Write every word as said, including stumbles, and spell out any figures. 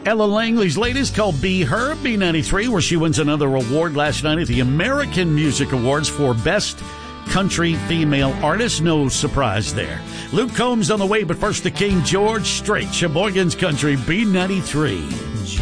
Ella Langley's latest called Be Her, B ninety-three, where she wins another award last night at the American Music Awards for Best Country Female Artist. No surprise there. Luke Combs on the way, but first the King George Strait, Sheboygan's Country, B ninety-three.